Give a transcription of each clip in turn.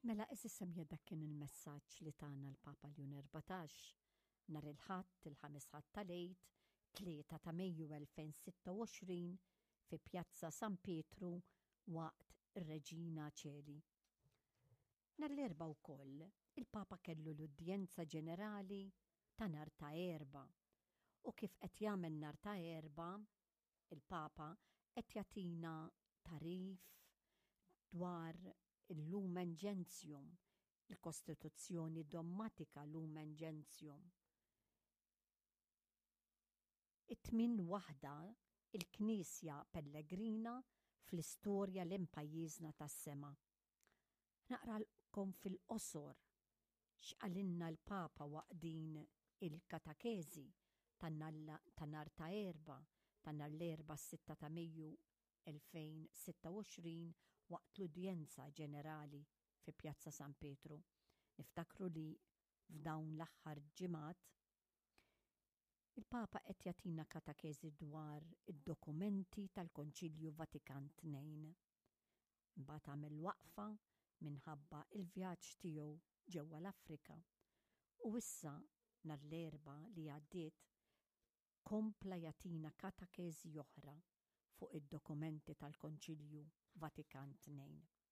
Mela issem dak kien il-messaġġ li tagħna l-Papa Leon 14 nhar il-Ħadd il-5 tal-Għid 3 ta' Mejju 2026 fi Pjazza San Pietru waqt ir-Reġina Ċeli. Nhar l-Erbgħa wkoll il-Papa kellu l-udjenza ġenerali ta' nhar ta' Erbgħa u kif qed jagħmel nhar ta' Erbgħa il-Papa qed jagħtina tarif dwar il-Lumen Gentium, il-Kostituzzjoni Dogmatika Lumen Gentium. It-tmien waħda il-Knisja Pellegrina fl-istorja l-impajjiżna tas-sema. Naqralkom fil-qosor x'qalinna l-Papa waqt din il-katakezi ta' nhar ta' Erbgħa ta' nhar l-Erbgħa 6 ta' Mejju 2026 waqt l-udjenza ġenerali fi Pjazza San Pietru. Niftakru li f'dawn l-aħħar ġimgħat il-Papa qed jagħtina katakezi dwar id-dokumenti tal-Konċilju Vatikan II. Mbagħad għamel waqfa minħabba il-vjaġġ tiegħu ġewwa l-Afrika. U issa nhar l-Erbgħa li għaddiet kompla jagħtina katakezi oħra fuq id-dokumenti tal-Konċilju Vatikan II.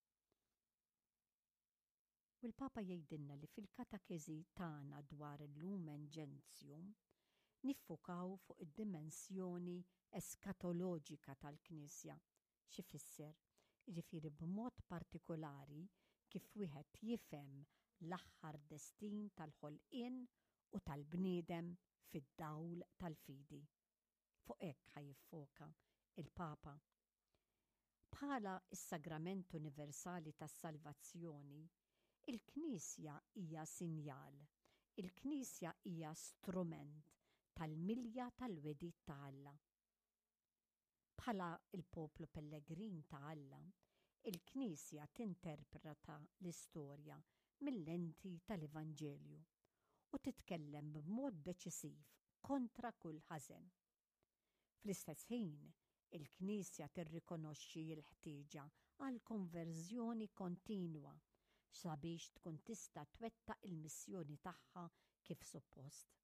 U l-Papa jgħidilna li fil-katakezi tagħna dwar il-Lumen Gentium niffukaw fuq id-dimensjoni eskatoloġika tal-Knisja. X'ifisser? Jiġifieri b'mod partikolari kif wieħed jifhem l-aħħar destin tal-ħolqien u tal-bniedem fid-dawl tal-fidi. Fuq hekk ħajiffoka il-Papa. Bħala is-Sagrament Universali tas-Salvazzjoni, il-Knisja hija sinjal, il-Knisja hija strument tal-milja tal-wedid ta' Alla. Bħala il-poplu Pellegrin ta' Alla, il-Knisja tinterpreta l-istorja mill-lenti tal-Evanġelju u titkellem b'mod deċisiv kontra kull ħażen. Fl-istess ħin, il-Knisja tirrikonoxxi l-ħtieġa għal konverżjoni kontinwa sabiex tkun tista' twettaq il-missjoni tagħha kif suppost.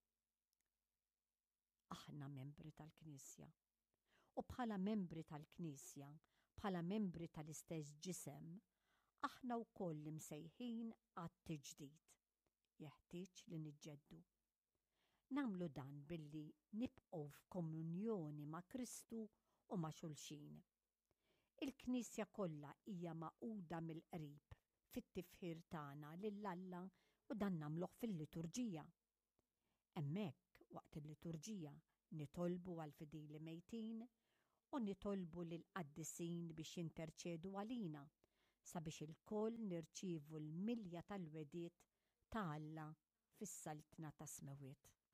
Aħna membri tal-Knisja. U bħala membri tal-Knisja, bħala membri tal-istess ġisem, aħna wkoll msejħin għat-tiġdid. Jeħtieġ li niġġeddu. Nagħmlu dan billi nibqgħu f'komunjoni ma' Kristu u ma' xulxin. Il-Knisja kollha hija maquda mill-qrib fit-tifħir tagħna lil Alla u dan nagħmluh fil-liturġija. Hemmhekk waqt il-liturġija nitolbu għal fidili mejtin u nitolbu lil qaddisin biex jinterċedu għalina sabiex il-koll nirċievu l-milja tal-wediet ta' Alla fis-saltna ta' smewiet.